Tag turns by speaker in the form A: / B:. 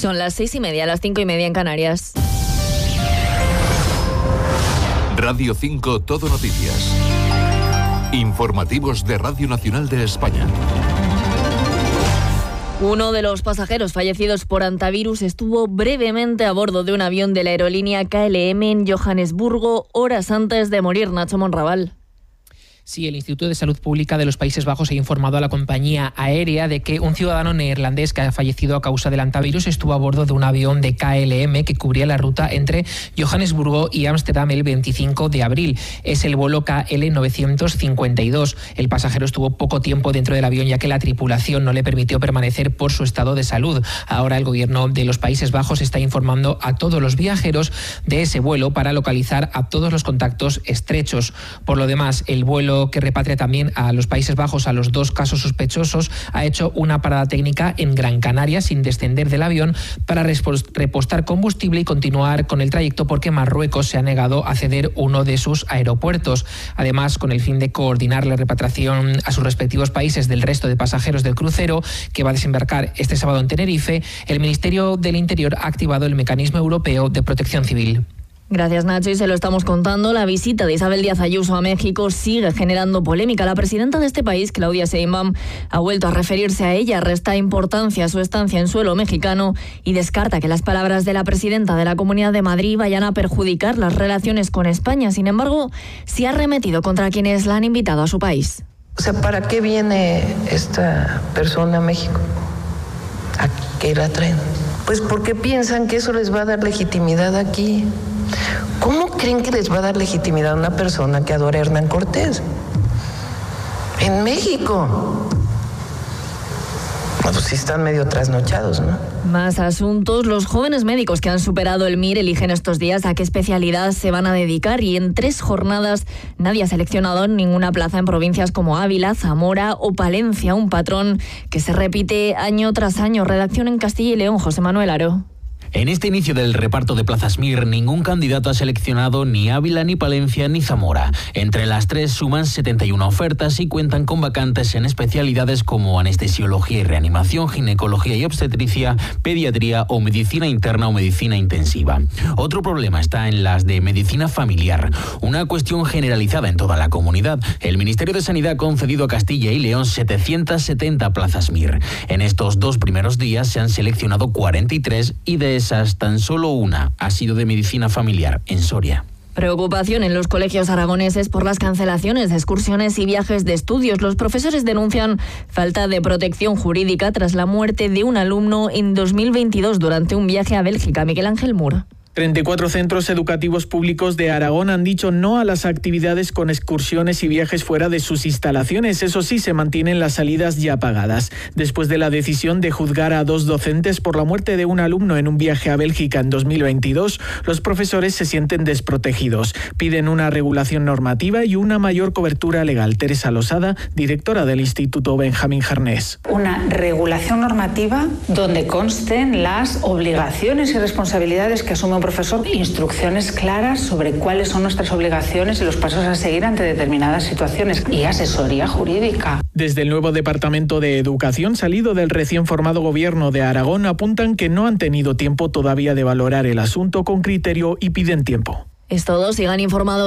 A: Son las 6:30, las 5:30 en Canarias.
B: Radio 5 Todo Noticias. Informativos de Radio Nacional de España.
A: Uno de los pasajeros fallecidos por hantavirus estuvo brevemente a bordo de un avión de la aerolínea KLM en Johannesburgo horas antes de morir. Nacho Monraval.
C: Sí, el Instituto de Salud Pública de los Países Bajos ha informado a la compañía aérea de que un ciudadano neerlandés que ha fallecido a causa del hantavirus estuvo a bordo de un avión de KLM que cubría la ruta entre Johannesburgo y Ámsterdam el 25 de abril. Es el vuelo KL 952. El pasajero estuvo poco tiempo dentro del avión ya que la tripulación no le permitió permanecer por su estado de salud. Ahora el gobierno de los Países Bajos está informando a todos los viajeros de ese vuelo para localizar a todos los contactos estrechos. Por lo demás, el vuelo que repatria también a los Países Bajos a los 2 casos sospechosos ha hecho una parada técnica en Gran Canaria sin descender del avión para repostar combustible y continuar con el trayecto porque Marruecos se ha negado a ceder uno de sus aeropuertos. Además, con el fin de coordinar la repatriación a sus respectivos países del resto de pasajeros del crucero que va a desembarcar este sábado en Tenerife, el Ministerio del Interior ha activado el Mecanismo Europeo de Protección Civil.
A: Gracias, Nacho, y se lo estamos contando. La visita de Isabel Díaz Ayuso a México sigue generando polémica. La presidenta de este país, Claudia Sheinbaum, ha vuelto a referirse a ella, resta importancia a su estancia en suelo mexicano y descarta que las palabras de la presidenta de la Comunidad de Madrid vayan a perjudicar las relaciones con España. Sin embargo, sí ha arremetido contra quienes la han invitado a su país.
D: O sea, ¿para qué viene esta persona a México? ¿A qué la traen? Pues porque piensan que eso les va a dar legitimidad aquí. ¿Cómo creen que les va a dar legitimidad a una persona que adora a Hernán Cortés? En México. Bueno, pues sí están medio trasnochados, ¿no?
A: Más asuntos. Los jóvenes médicos que han superado el MIR eligen estos días a qué especialidad se van a dedicar y en 3 jornadas nadie ha seleccionado ninguna plaza en provincias como Ávila, Zamora o Palencia. Un patrón que se repite año tras año. Redacción en Castilla y León, José Manuel Aro.
E: En este inicio del reparto de plazas MIR, ningún candidato ha seleccionado ni Ávila, ni Palencia, ni Zamora. Entre las 3 suman 71 ofertas y cuentan con vacantes en especialidades como anestesiología y reanimación, ginecología y obstetricia, pediatría o medicina interna o medicina intensiva. Otro problema está en las de medicina familiar, una cuestión generalizada en toda la comunidad. El Ministerio de Sanidad ha concedido a Castilla y León 770 plazas MIR. En estos 2 primeros días se han seleccionado 43 y de esas tan solo una ha sido de medicina familiar en Soria.
A: Preocupación en los colegios aragoneses por las cancelaciones de excursiones y viajes de estudios. Los profesores denuncian falta de protección jurídica tras la muerte de un alumno en 2022 durante un viaje a Bélgica. Miguel Ángel Mur.
F: 34 centros educativos públicos de Aragón han dicho no a las actividades con excursiones y viajes fuera de sus instalaciones. Eso sí, se mantienen las salidas ya pagadas. Después de la decisión de juzgar a 2 docentes por la muerte de un alumno en un viaje a Bélgica en 2022, los profesores se sienten desprotegidos. Piden una regulación normativa y una mayor cobertura legal. Teresa Losada, directora del Instituto Benjamín Jarnés.
G: Una regulación normativa donde consten las obligaciones y responsabilidades que asume un profesor, instrucciones claras sobre cuáles son nuestras obligaciones y los pasos a seguir ante determinadas situaciones y asesoría jurídica.
F: Desde el nuevo Departamento de Educación salido del recién formado Gobierno de Aragón apuntan que no han tenido tiempo todavía de valorar el asunto con criterio y piden tiempo.
A: Es todo, sigan informados.